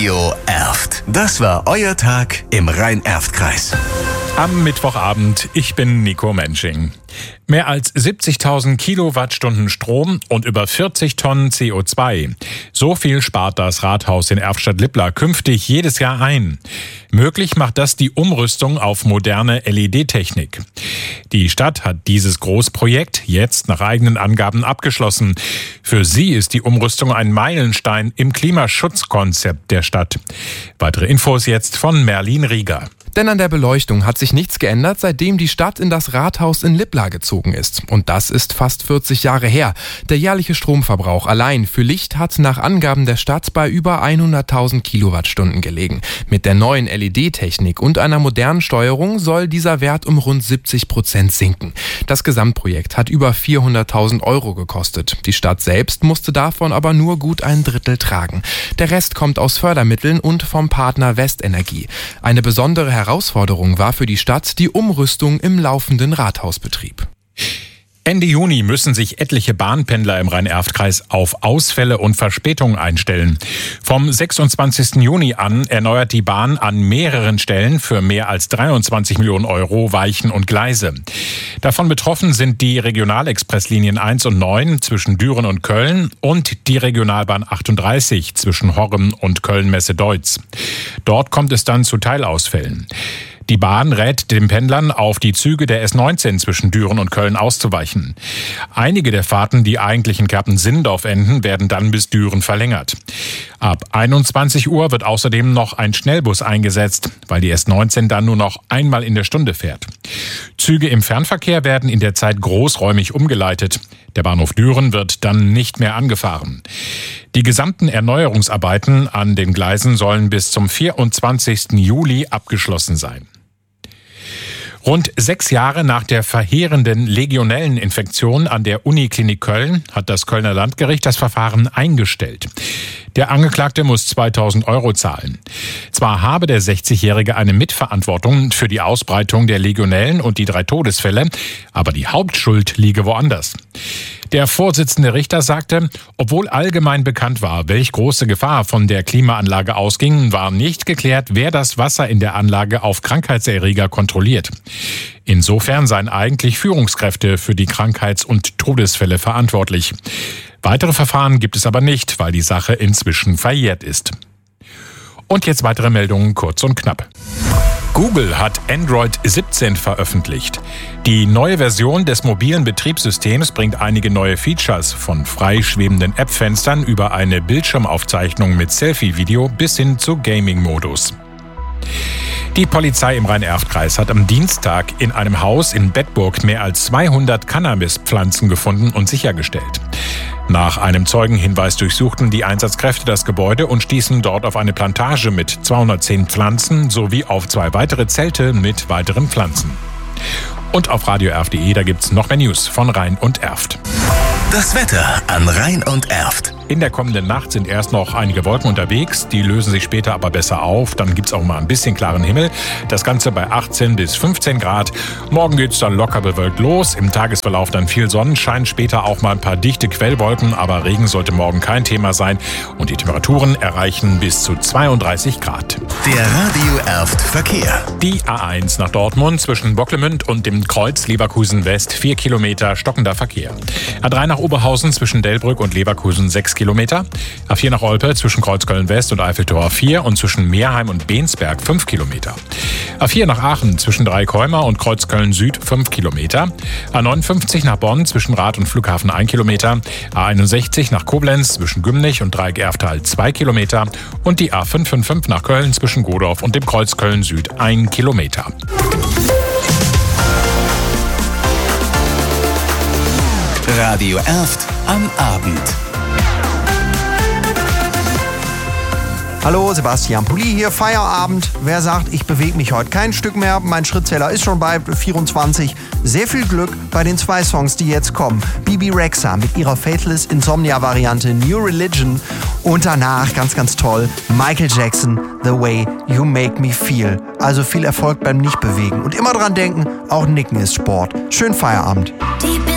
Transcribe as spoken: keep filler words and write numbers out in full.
Radio Erft. Das war euer Tag im Rhein-Erft-Kreis. Am Mittwochabend, ich bin Nico Mensching. Mehr als siebzigtausend Kilowattstunden Strom und über vierzig Tonnen C O zwei. So viel spart das Rathaus in Erftstadt-Lippla künftig jedes Jahr ein. Möglich macht das die Umrüstung auf moderne L E D-Technik. Die Stadt hat dieses Großprojekt jetzt nach eigenen Angaben abgeschlossen. Für sie ist die Umrüstung ein Meilenstein im Klimaschutzkonzept der Stadt. Weitere Infos jetzt von Merlin Rieger. Denn an der Beleuchtung hat sich nichts geändert, seitdem die Stadt in das Rathaus in Lippla gezogen ist. Und das ist fast vierzig Jahre her. Der jährliche Stromverbrauch allein für Licht hat nach Angaben der Stadt bei über hunderttausend Kilowattstunden gelegen. Mit der neuen L E D-Technik und einer modernen Steuerung soll dieser Wert um rund siebzig Prozent sinken. Das Gesamtprojekt hat über vierhunderttausend Euro gekostet. Die Stadt selbst musste davon aber nur gut ein Drittel tragen. Der Rest kommt aus Fördermitteln und vom Partner Westenergie. Eine besondere Herausforderung war für die Stadt die Umrüstung im laufenden Rathausbetrieb. Ende Juni müssen sich etliche Bahnpendler im Rhein-Erft-Kreis auf Ausfälle und Verspätungen einstellen. Vom sechsundzwanzigsten Juni an erneuert die Bahn an mehreren Stellen für mehr als dreiundzwanzig Millionen Euro Weichen und Gleise. Davon betroffen sind die Regionalexpresslinien eins und neun zwischen Düren und Köln und die Regionalbahn achtunddreißig zwischen Horrem und Köln-Messe-Deutz. Dort kommt es dann zu Teilausfällen. Die Bahn rät den Pendlern, auf die Züge der S neunzehn zwischen Düren und Köln auszuweichen. Einige der Fahrten, die eigentlich in Kerpen-Sindorf enden, werden dann bis Düren verlängert. Ab einundzwanzig Uhr wird außerdem noch ein Schnellbus eingesetzt, weil die S neunzehn dann nur noch einmal in der Stunde fährt. Züge im Fernverkehr werden in der Zeit großräumig umgeleitet. Der Bahnhof Düren wird dann nicht mehr angefahren. Die gesamten Erneuerungsarbeiten an den Gleisen sollen bis zum vierundzwanzigsten Juli abgeschlossen sein. Rund sechs Jahre nach der verheerenden Legionelleninfektion an der Uniklinik Köln hat das Kölner Landgericht das Verfahren eingestellt. Der Angeklagte muss zweitausend Euro zahlen. Zwar habe der sechzigjährige eine Mitverantwortung für die Ausbreitung der Legionellen und die drei Todesfälle, aber die Hauptschuld liege woanders. Der Vorsitzende Richter sagte, obwohl allgemein bekannt war, welch große Gefahr von der Klimaanlage ausging, war nicht geklärt, wer das Wasser in der Anlage auf Krankheitserreger kontrolliert. Insofern seien eigentlich Führungskräfte für die Krankheits- und Todesfälle verantwortlich. Weitere Verfahren gibt es aber nicht, weil die Sache inzwischen verjährt ist. Und jetzt weitere Meldungen kurz und knapp. Google hat Android siebzehn veröffentlicht. Die neue Version des mobilen Betriebssystems bringt einige neue Features, von freischwebenden App-Fenstern über eine Bildschirmaufzeichnung mit Selfie-Video bis hin zu Gaming-Modus. Die Polizei im Rhein-Erft-Kreis hat am Dienstag in einem Haus in Bedburg mehr als zweihundert Cannabispflanzen gefunden und sichergestellt. Nach einem Zeugenhinweis durchsuchten die Einsatzkräfte das Gebäude und stießen dort auf eine Plantage mit zweihundertzehn Pflanzen sowie auf zwei weitere Zelte mit weiteren Pflanzen. Und auf radio erft punkt de, da gibt's noch mehr News von Rhein und Erft. Das Wetter an Rhein und Erft. In der kommenden Nacht sind erst noch einige Wolken unterwegs, die lösen sich später aber besser auf. Dann gibt's auch mal ein bisschen klaren Himmel. Das Ganze bei achtzehn bis fünfzehn Grad. Morgen geht's dann locker bewölkt los. Im Tagesverlauf dann viel Sonnenschein, später auch mal ein paar dichte Quellwolken, aber Regen sollte morgen kein Thema sein. Und die Temperaturen erreichen bis zu zweiunddreißig Grad. Der Radio Erft Verkehr. Die A eins nach Dortmund zwischen Bocklemünd und dem Kreuz Leverkusen West, vier Kilometer stockender Verkehr. A drei nach Oberhausen zwischen Delbrück und Leverkusen, sechs Kilometer. A vier nach Olpe zwischen Kreuzköln West und Eiffeltor vier und zwischen Meerheim und Bensberg, fünf Kilometer. A vier nach Aachen zwischen Dreikäumer und Kreuzköln Süd, fünf Kilometer. A neunundfünfzig nach Bonn zwischen Rath und Flughafen, ein Kilometer. A einundsechzig nach Koblenz zwischen Gümnich und Dreieck-Erftal, zwei Kilometer. Und die A fünf fünf fünf nach Köln zwischen Godorf und dem Kreuzköln Süd, ein Kilometer. Radio Erft am Abend. Hallo, Sebastian Pulli hier, Feierabend. Wer sagt, ich bewege mich heute kein Stück mehr, mein Schrittzähler ist schon bei vierundzwanzig. Sehr viel Glück bei den zwei Songs, die jetzt kommen. Bibi Rexha mit ihrer Faithless Insomnia-Variante New Religion und danach, ganz, ganz toll, Michael Jackson, The Way You Make Me Feel. Also viel Erfolg beim Nichtbewegen und immer dran denken, auch Nicken ist Sport. Schönen Feierabend. Deep